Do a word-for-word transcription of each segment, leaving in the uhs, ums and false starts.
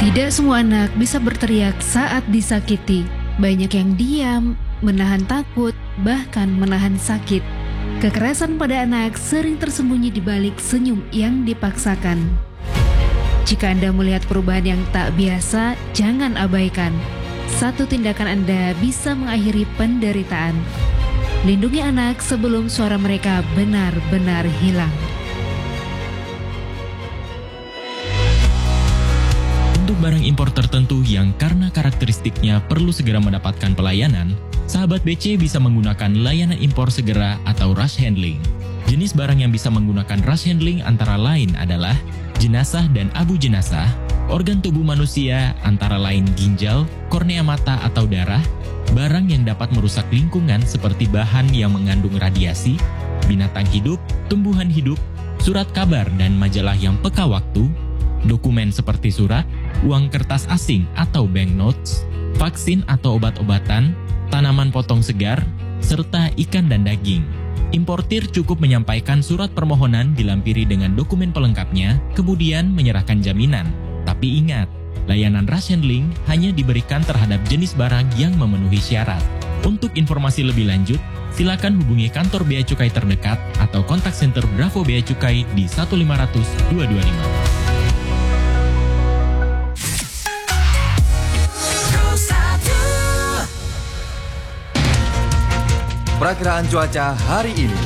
Tidak semua anak bisa berteriak saat disakiti. Banyak yang diam, menahan takut, bahkan menahan sakit. Kekerasan pada anak sering tersembunyi di balik senyum yang dipaksakan. Jika Anda melihat perubahan yang tak biasa, jangan abaikan. Satu tindakan Anda bisa mengakhiri penderitaan. Lindungi anak sebelum suara mereka benar-benar hilang. Untuk barang impor tertentu yang karena karakteristiknya perlu segera mendapatkan pelayanan, sahabat B C bisa menggunakan layanan impor segera atau rush handling. Jenis barang yang bisa menggunakan rush handling antara lain adalah jenazah dan abu jenazah, organ tubuh manusia antara lain ginjal, kornea mata atau darah, barang yang dapat merusak lingkungan seperti bahan yang mengandung radiasi, binatang hidup, tumbuhan hidup, surat kabar dan majalah yang peka waktu, dokumen seperti surat, uang kertas asing atau banknotes, vaksin atau obat-obatan, tanaman potong segar, serta ikan dan daging. Importir cukup menyampaikan surat permohonan dilampiri dengan dokumen pelengkapnya, kemudian menyerahkan jaminan. Tapi ingat, layanan rush handling hanya diberikan terhadap jenis barang yang memenuhi syarat. Untuk informasi lebih lanjut, silakan hubungi kantor Bea Cukai terdekat atau kontak center Bravo Bea Cukai di satu lima nol nol dua dua lima. Perakiraan cuaca hari ini.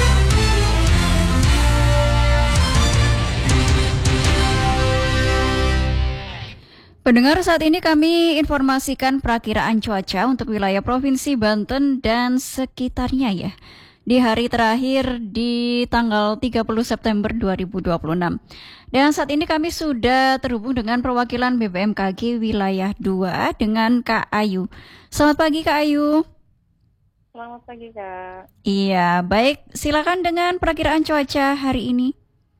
Pendengar, saat ini kami informasikan perakiraan cuaca untuk wilayah Provinsi Banten dan sekitarnya ya. Di hari terakhir di tanggal tiga puluh September dua ribu dua puluh enam. Dan saat ini kami sudah terhubung dengan perwakilan B B M K G wilayah dua dengan Kak Ayu. Selamat pagi Kak Ayu. Selamat pagi, Kak. Iya, baik. Silakan dengan perakiraan cuaca hari ini.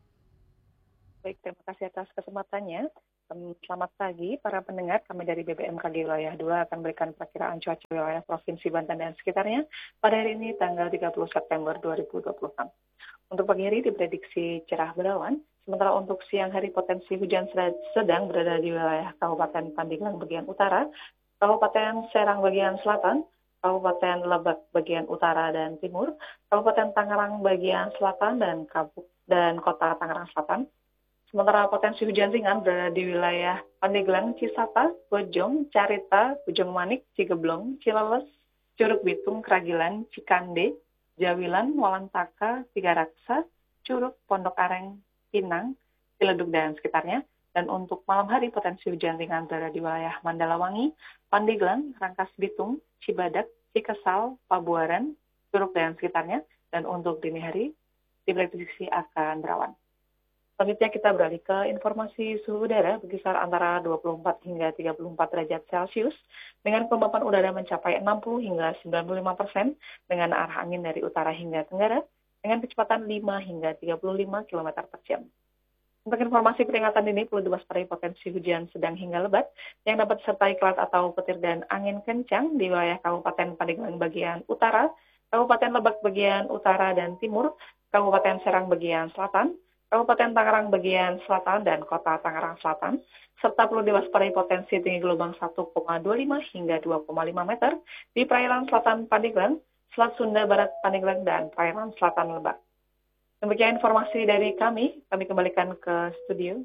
Baik, terima kasih atas kesempatannya. Selamat pagi, para pendengar. Kami dari B B M K G Wilayah dua akan berikan perakiraan cuaca wilayah Provinsi Banten dan sekitarnya pada hari ini, tanggal tiga puluh September dua ribu dua puluh enam. Untuk pagi hari diprediksi cerah berawan, sementara untuk siang hari potensi hujan sedang berada di wilayah Kabupaten Pandeglang bagian utara, Kabupaten Serang bagian selatan, Kabupaten Lebak bagian utara dan timur, Kabupaten Tangerang bagian selatan dan Kabupaten dan Kota Tangerang Selatan. Sementara potensi hujan ringan berada di wilayah Pandeglang, Cisata, Bojong, Carita, Bojong Manik, Cigeblong, Cileles, Curug Bitung, Kragilan, Cikande, Jawilan, Walantaka, Tiga Raksa, Curug, Pondok Areng, Pinang, Ciledug dan sekitarnya. Dan untuk malam hari potensi hujan ringan berada di wilayah Mandalawangi, Pandeglang, Rangkas Bitung, Cibadak, Cikesal, Pabuaran, Curug dan sekitarnya. Dan untuk dini hari diprediksi akan berawan. Selanjutnya kita beralih ke informasi suhu udara berkisar antara dua puluh empat hingga tiga puluh empat derajat Celcius dengan kelembapan udara mencapai enam puluh hingga sembilan puluh lima persen dengan arah angin dari utara hingga tenggara dengan kecepatan lima hingga tiga puluh lima kilometer per jam. Untuk informasi peringatan dini perlu diwaspadai potensi hujan sedang hingga lebat yang dapat disertai kilat atau petir dan angin kencang di wilayah Kabupaten Pandeglang bagian utara, Kabupaten Lebak bagian utara dan timur, Kabupaten Serang bagian selatan, Kabupaten Tangerang bagian selatan dan Kota Tangerang Selatan, serta perlu diwaspadai potensi tinggi gelombang satu koma dua lima hingga dua koma lima meter di perairan selatan Pandeglang, Selat Sunda Barat Pandeglang dan perairan selatan Lebak. Demikian informasi dari kami, kami kembalikan ke studio.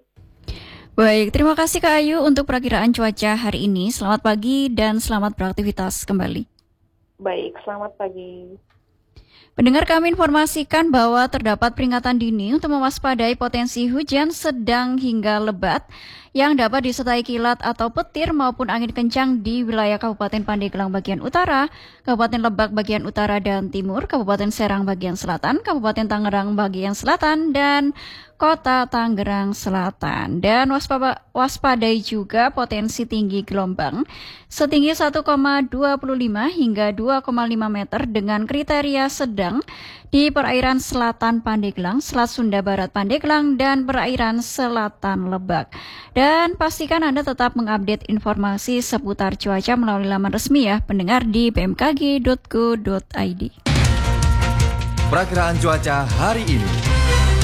Baik, terima kasih Kak Ayu untuk perakiraan cuaca hari ini. Selamat pagi dan selamat beraktivitas kembali. Baik, selamat pagi. Pendengar, kami informasikan bahwa terdapat peringatan dini untuk mewaspadai potensi hujan sedang hingga lebat yang dapat disertai kilat atau petir maupun angin kencang di wilayah Kabupaten Pandeglang bagian utara, Kabupaten Lebak bagian utara dan timur, Kabupaten Serang bagian selatan, Kabupaten Tangerang bagian selatan, dan Kota Tangerang Selatan. Dan waspada, waspadai juga potensi tinggi gelombang setinggi satu koma dua lima hingga dua koma lima meter dengan kriteria sedang di perairan selatan Pandeglang, Selat Sunda Barat Pandeglang, dan perairan selatan Lebak. Dan pastikan Anda tetap mengupdate informasi seputar cuaca melalui laman resmi ya, pendengar di b m k g dot go dot i d. Perakiraan cuaca hari ini.